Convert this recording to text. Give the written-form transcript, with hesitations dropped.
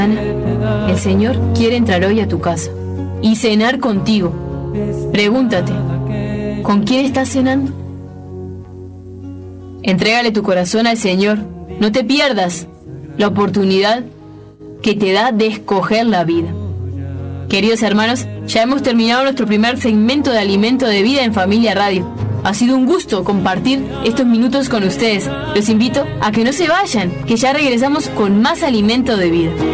El Señor quiere entrar hoy a tu casa y cenar contigo. Pregúntate, ¿con quién estás cenando? Entrégale tu corazón al Señor. No te pierdas la oportunidad que te da de escoger la vida. Queridos hermanos, ya hemos terminado nuestro primer segmento de Alimento de Vida en Familia Radio. Ha sido un gusto compartir estos minutos con ustedes. Los invito a que no se vayan, que ya regresamos con más Alimento de Vida.